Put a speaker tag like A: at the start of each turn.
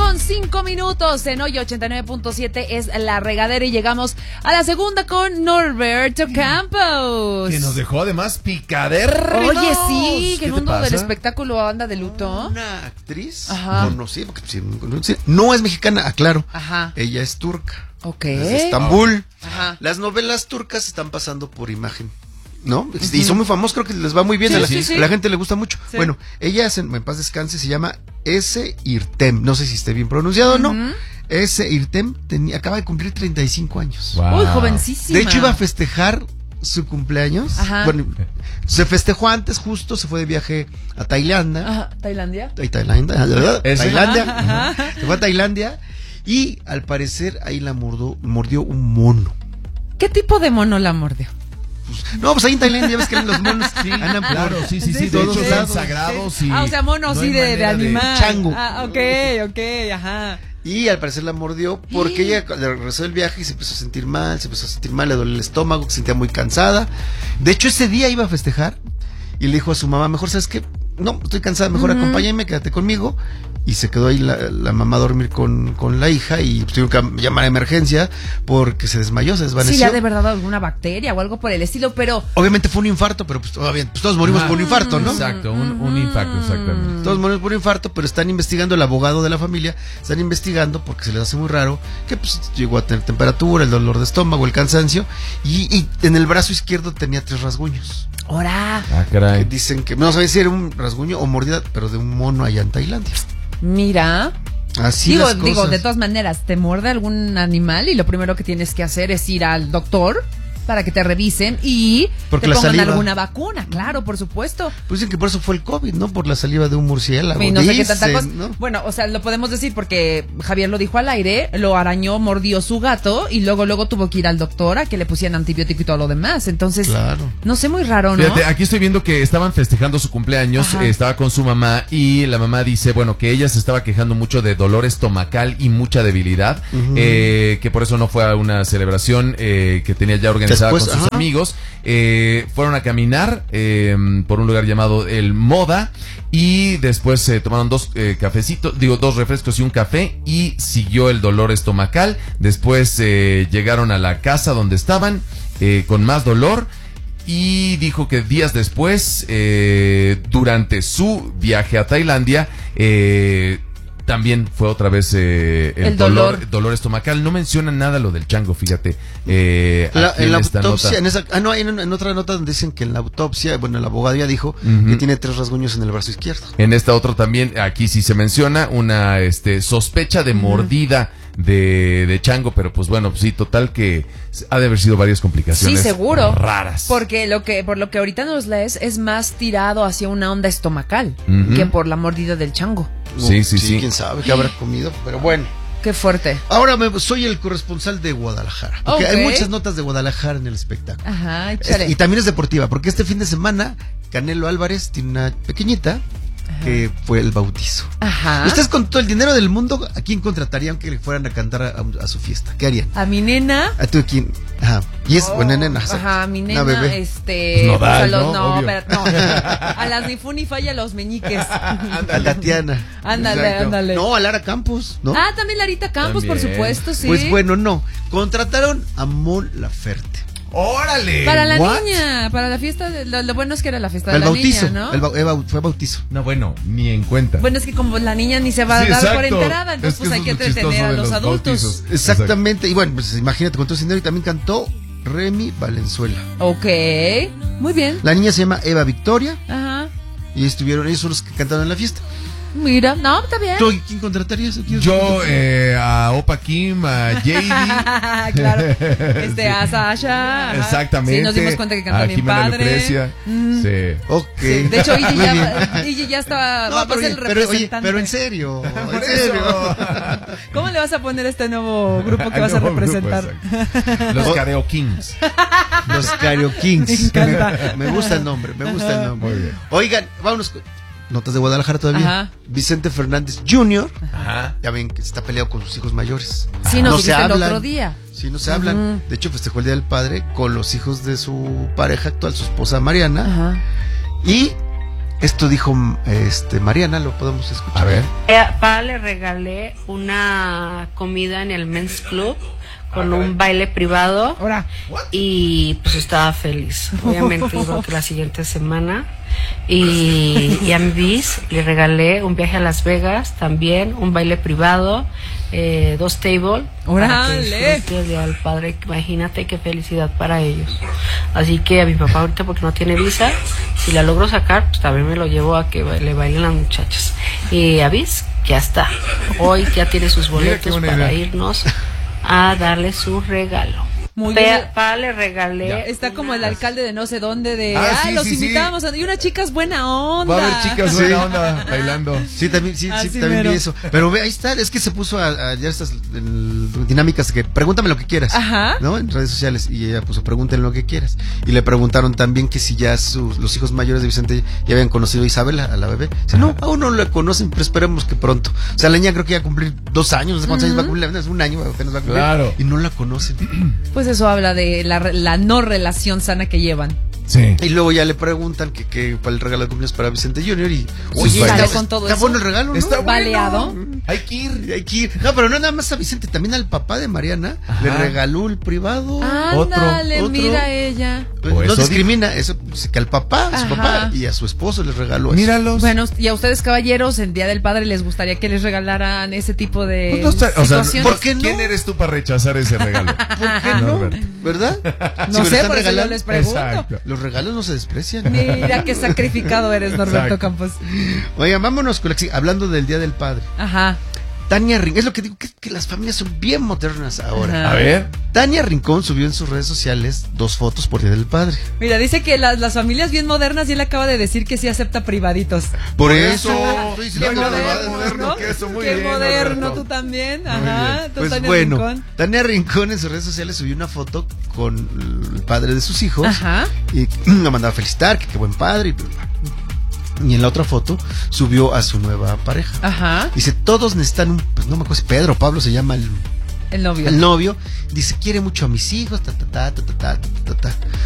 A: 9:05 en hoy 89.7 es La Regadera y llegamos a la segunda con Norberto Campos.
B: Que nos dejó además picadérrimos.
A: Oye, sí, que
B: ¿Qué
A: el
B: te
A: mundo
B: pasa?
A: del espectáculo anda de luto.
C: Una actriz
A: Ajá.
C: conocida, porque no es mexicana, aclaro.
A: Ajá.
C: Ella es turca.
A: Ok.
C: Es de Estambul.
A: Ajá.
C: Las novelas turcas están pasando por Imagen, ¿no? Y son muy famosos, creo que les va muy bien.
A: Sí,
C: A la gente le gusta mucho.
A: Sí.
C: Bueno, ella en paz descanse, se llama S. Irtem. No sé si esté bien pronunciado o no. S. Irtem acaba de cumplir 35 años.
B: Wow.
A: Uy, jovencísima.
C: De hecho, iba a festejar su cumpleaños.
A: Ajá.
C: Bueno, se festejó antes, justo, se fue de viaje a Tailandia.
A: Ajá. ¿Tailandia?
B: ¿Ese?
C: Tailandia.
A: Ajá.
C: Se fue a Tailandia y al parecer ahí la mordió un mono.
A: ¿Qué tipo de mono la mordió?
C: No, pues ahí en Tailandia ya ves que los monos andan por
B: Claro, sí.
A: Sí,
B: De
A: todos
B: hecho, son
C: lados.
B: sagrados y.
A: O sea, mono
B: no
A: sí
B: hay
A: de
B: manera
A: animal.
C: chango.
A: Ah, ok, ajá.
C: Y al parecer la mordió porque ella le regresó del viaje y se empezó a sentir mal, le dolía el estómago, se sentía muy cansada. De hecho, ese día iba a festejar y le dijo a su mamá, mejor, ¿sabes qué? No, estoy cansada, mejor acompáñame, quédate conmigo. Y se quedó ahí la mamá a dormir con la hija y tuvieron que llamar a emergencia porque se desmayó, se desvaneció.
A: Sí, le ha de verdad alguna bacteria o algo por el estilo, pero...
C: Obviamente fue un infarto, pero pues todavía todos morimos por un infarto, ¿no?
B: Exacto, un infarto, exactamente.
C: Todos morimos por un infarto, pero están investigando, el abogado de la familia, están investigando porque se les hace muy raro que pues llegó a tener temperatura, el dolor de estómago, el cansancio, y en el brazo izquierdo tenía 3 rasguños.
A: ¡Hora!
B: Ah,
C: Que
B: caray.
C: dicen que no saben si era un rasguño o mordida, pero de un mono allá en Tailandia.
A: Mira...
C: Así las cosas.
A: Digo, de todas maneras, te muerde algún animal y lo primero que tienes que hacer es ir al doctor para que te revisen y
C: Porque
A: te
C: la
A: pongan
C: saliva.
A: alguna vacuna, claro, por supuesto.
C: Pues dicen que por eso fue el COVID, ¿no? Por la saliva de un murciélago.
A: Y no sé qué tanta cosa.
C: Dicen, ¿no?
A: Bueno, o sea, lo podemos decir porque Javier lo dijo al aire, lo arañó, mordió su gato y luego tuvo que ir al doctor a que le pusieran antibiótico y todo lo demás. Entonces,
C: Claro.
A: no sé, muy raro, ¿no?
B: Fíjate, aquí estoy viendo que estaban festejando su cumpleaños,
A: Ajá.
B: estaba con su mamá y la mamá dice, bueno, que ella se estaba quejando mucho de dolor estomacal y mucha debilidad, que por eso no fue a una celebración que tenía ya organizada
C: Después,
B: con sus
C: ajá.
B: amigos. Fueron a caminar por un lugar llamado El Moda y después se tomaron 2 refrescos y un café y siguió el dolor estomacal. Después llegaron a la casa donde estaban con más dolor. Y dijo que días después, durante su viaje a Tailandia, también fue otra vez el dolor estomacal. No menciona nada lo del chango, fíjate. Aquí
C: En la
B: esta
C: autopsia,
B: nota.
C: en otra nota donde dicen que en la autopsia, bueno, el abogado ya dijo que tiene 3 rasguños en el brazo izquierdo.
B: En esta otra también, aquí sí se menciona una sospecha de mordida de chango, pero pues bueno, pues sí, total que ha de haber sido varias complicaciones.
A: Sí, seguro.
B: Raras.
A: Porque por lo que ahorita nos lees es más tirado hacia una onda estomacal que por la mordida del chango.
B: Sí.
C: Quién sabe qué habrá comido, pero bueno.
A: Qué fuerte.
C: Ahora soy el corresponsal de Guadalajara, porque
A: Ok.
C: hay muchas notas de Guadalajara en el espectáculo.
A: Ajá, échale.
C: Y también es deportiva, porque este fin de semana Canelo Álvarez tiene una pequeñita que fue el bautizo.
A: Ajá.
C: Ustedes con todo el dinero del mundo, ¿a quién contratarían que le fueran a cantar a su fiesta? ¿Qué harían?
A: A mi nena.
C: ¿A tú quién? Ajá. Y es buena nena.
A: Ajá, mi nena,
C: Una bebé.
B: Pues Nodal, ¿no? Obvio.
A: espérate, no. A las ni fu ni falla, a los meñiques.
C: A Tatiana.
A: Ándale,
B: Exacto.
A: ándale.
C: No, a Lara Campos, ¿no?
A: Ah, también Larita Campos, por
B: También.
A: supuesto, sí.
C: Pues bueno, no. Contrataron a Mon Laferte.
B: ¡Órale!
A: Para la
B: ¿What?
A: niña, para la fiesta, lo bueno es que era la fiesta de
C: El
A: la
C: bautizo.
A: niña, ¿no?
C: Fue bautizo.
B: No, bueno, ni en cuenta.
A: Bueno, es que como la niña ni se va a
B: Sí,
A: dar por
B: exacto.
A: enterada, entonces
B: Es que
A: pues hay
B: eso
A: que
B: es lo chistoso
A: entretener a
B: de
A: los adultos.
B: bautizos.
C: Exactamente. Y bueno, pues imagínate con todo ese dinero. Y también cantó Remy Valenzuela.
A: Ok, muy bien.
C: La niña se llama Eva Victoria.
A: Ajá.
C: Y ellos son los que cantaron en la fiesta.
A: Mira, no, está bien.
C: ¿Tú quién contratarías?
B: Yo a Opa Kim, a JD.
A: Claro. A Sasha. Ajá.
B: Exactamente.
A: Sí, nos dimos cuenta que cantó
B: a
A: bien
B: Jimena
A: padre.
B: Lucrecia. Sí.
C: Ok.
A: Sí, de hecho,
C: Muy bien.
A: Iggy ya estaba.
C: No,
A: va a ser el
C: pero, oye,
A: representante.
C: pero en serio. En
B: Por
C: serio.
B: eso.
A: ¿Cómo le vas a poner este nuevo grupo que
B: Al
A: vas a
B: nuevo grupo,
A: representar?
B: exacto. Los Careo Kings.
C: Los Cario Kings.
A: Me encanta.
C: Me gusta el nombre, me gusta el nombre.
B: Muy bien.
C: Oigan, vámonos con notas de Guadalajara todavía.
A: Ajá.
C: Vicente Fernández Jr.
B: Ajá.
C: Ya ven que está peleado con sus hijos mayores.
A: Sí, nos
C: no
A: dijiste
C: se
A: el
C: hablan.
A: otro día.
C: Sí, no se hablan. De hecho, festejó el Día del Padre con los hijos de su pareja actual, su esposa Mariana.
A: Ajá.
C: Y Esto dijo Mariana, lo podemos escuchar.
B: A ver.
D: Pa le regalé una comida en el Men's Club con un baile privado.
A: Ahora.
D: Y pues estaba feliz. Obviamente digo que la siguiente semana. Y a mi bis le regalé un viaje a Las Vegas, también un baile privado, 2 tables.
A: ¡Órale!
D: Para que al padre, imagínate qué felicidad para ellos. Así que a mi papá ahorita, porque no tiene visa, si la logro sacar, pues también me lo llevo a que le bailen las muchachas. Y a bis, ya está. Hoy ya tiene sus boletos para irnos a darle su regalo.
A: Muy bien.
D: Pa le regalé.
A: Está como el alcalde de no sé dónde de
B: Sí,
A: los
B: sí,
A: invitamos y una chica es buena onda.
B: Va a haber chicas buena onda bailando.
C: Sí, también, también vi eso. Pero ve, ahí está, es que se puso a ya estas dinámicas que pregúntame lo que quieras.
A: Ajá.
C: ¿No? En redes sociales. Y ella puso pregúntenle lo que quieras. Y le preguntaron también que si ya los hijos mayores de Vicente ya habían conocido a Isabela, a la bebé. Dice, no, aún no la conocen, pero esperemos que pronto. O sea, la niña creo que ya va a cumplir 2 años, no sé cuántos años va a cumplir, es un año apenas va a cumplir.
B: Claro.
C: Y no la conocen.
A: Pues eso habla de la no relación sana que llevan.
B: Sí.
C: Y luego ya le preguntan que para el regalo de cumpleaños para Vicente Junior y
B: Oye,
A: sale con todo
C: está
A: eso.
C: bueno el regalo, ¿no?
B: Está bueno.
A: Baleado.
B: Hay que ir.
C: Hay que ir. No, pero no nada más a Vicente, también al papá de Mariana le regaló el privado.
A: Ándale,
C: Otro.
A: mira ella.
C: Pues,
B: Pues
C: no
B: eso
C: discrimina, eso pues, que al papá, a su
A: Ajá.
C: papá y a su esposo les regaló eso.
B: Míralos.
A: Bueno, y a ustedes, caballeros, el Día del Padre les gustaría que les regalaran ese tipo de
B: Pues no está- o sea,
A: situaciones.
C: ¿por qué no?
B: ¿Quién eres tú para rechazar ese regalo?
C: ¿Por qué
B: No,
C: no?
B: Alberto.
C: ¿Verdad?
A: No
C: Si me lo
A: sé,
C: están
A: por eso yo
C: regalando,
A: les pregunto.
B: Exacto.
C: los regalos no se desprecian.
A: Mira qué sacrificado eres, Norberto
B: Exacto.
A: Campos.
C: Oigan, vámonos con hablando del Día del Padre.
A: Ajá.
C: Tania Rincón, es lo que digo, que las familias son bien modernas ahora.
A: Ajá.
B: A ver.
C: Tania Rincón subió en sus redes sociales 2 fotos por Día del Padre.
A: Mira, dice que las familias bien modernas, y él acaba de decir que sí acepta privaditos.
C: Por
B: eso.
C: estoy
A: Qué
C: diciendo que
A: moderno,
C: lo
B: moderno,
C: moderno.
A: ¿no?
B: que eso, muy
A: Qué
B: bien,
A: moderno,
B: Alberto.
A: tú también.
B: Muy
A: Ajá.
B: bien.
A: Tú,
C: Pues
A: Tania
C: bueno,
A: Rincón.
C: Tania Rincón en sus redes sociales subió una foto con el padre de sus hijos.
A: Ajá.
C: Y lo mandaba a felicitar, que qué buen padre. Y en la otra foto subió a su nueva pareja.
A: Ajá.
C: Dice, todos necesitan pues no me acuerdo si Pedro o Pablo se llama
A: El novio.
C: el novio. Dice, quiere mucho a mis hijos, ta.